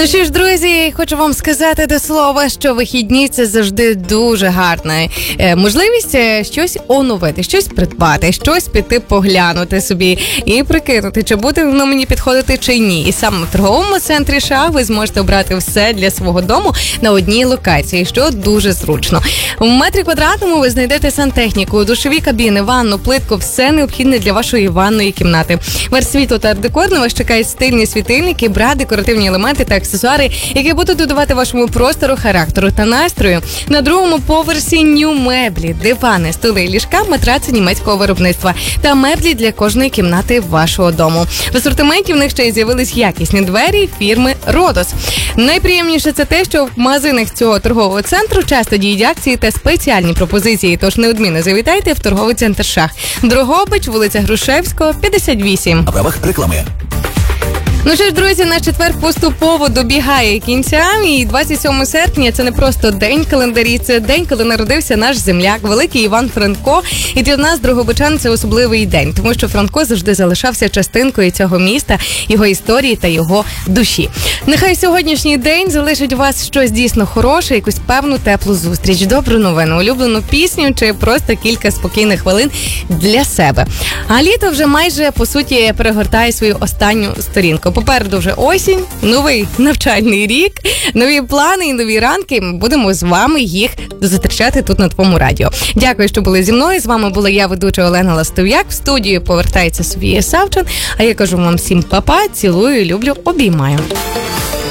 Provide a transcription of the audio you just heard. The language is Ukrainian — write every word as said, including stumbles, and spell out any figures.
Ну що ж, друзі, хочу вам сказати до слова, що вихідні – це завжди дуже гарна е, можливість е, щось оновити, щось придбати, щось піти поглянути собі і прикинути, чи буде воно мені підходити чи ні. І саме в торговому центрі США ви зможете обрати все для свого дому на одній локації, що дуже зручно. В метрі квадратному ви знайдете сантехніку, душові кабіни, ванну, плитку, все необхідне для вашої ванної кімнати. Верх світло та арт-декор на вас чекають стильні світильники, бра, декоративні елементи та аксесуари, які будуть додавати вашому простору характеру та настрою. На другому поверсі ню меблі, дивани, стули, ліжка, матраци німецького виробництва та меблі для кожної кімнати вашого дому. В асортименті в них ще й з'явились якісні двері фірми Родос. Найприємніше це те, що в магазинах цього торгового центру часто діють акції та спеціальні пропозиції, тож неодмінно завітайте в торговий центр Шах. Дрогобич, вулиця Грушевського, п'ятдесят вісім. На правах реклами. Ну що ж, друзі, наш четвер поступово добігає кінця, і двадцять сьомого серпня – це не просто день календарі, це день, коли народився наш земляк, великий Іван Франко. І для нас, дрогобичан, це особливий день, тому що Франко завжди залишався частинкою цього міста, його історії та його душі. Нехай сьогоднішній день залишить у вас щось дійсно хороше, якусь певну теплу зустріч, добру новину, улюблену пісню чи просто кілька спокійних хвилин для себе. А літо вже майже, по суті, перегортає свою останню сторінку. Попереду вже осінь, новий навчальний рік, нові плани і нові ранки. Ми будемо з вами їх зустрічати тут на твоєму радіо. Дякую, що були зі мною. З вами була я, ведуча Олена Ластов'як. В студію повертається Софія Савчин. А я кажу вам всім па-па, цілую, люблю, обіймаю.